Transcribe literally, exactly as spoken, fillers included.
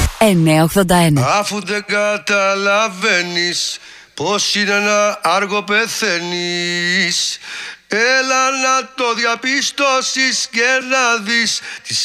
εννιακόσια ογδόντα ένα. Αφού δεν καταλαβαίνεις πως είναι ένα άργο πεθαίνεις, έλα να το διαπιστώσεις και να δεις τις